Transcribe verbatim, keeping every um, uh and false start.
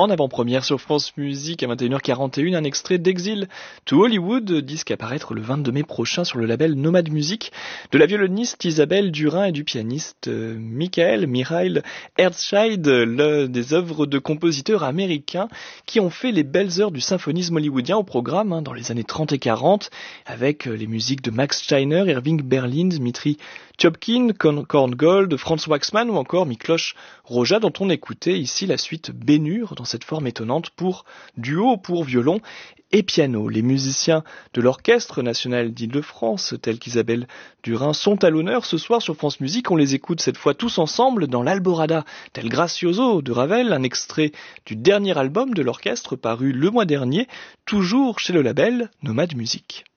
En avant-première sur France Musique à vingt et une heures quarante et une, un extrait d'Exil to Hollywood, disque à paraître le vingt-deux mai prochain sur le label Nomad Music, de la violoniste Isabelle Durin et du pianiste euh, Michael Mihail Herzscheid, l'un des œuvres de compositeurs américains qui ont fait les belles heures du symphonisme hollywoodien au programme hein, dans les années trente et quarante, avec euh, les musiques de Max Steiner, Irving Berlin, Dmitri Tchopkin, Korn Gold, Franz Waxman ou encore Miklos Rozsa, dont on écoutait ici la suite Bénure dans cette forme étonnante pour duo pour violon et piano. Les musiciens de l'Orchestre national d'Île-de-France, tels qu'Isabelle Durin, sont à l'honneur ce soir sur France Musique. On les écoute cette fois tous ensemble dans l'Alborada del Gracioso de Ravel, un extrait du dernier album de l'orchestre paru le mois dernier, toujours chez le label Nomad Music.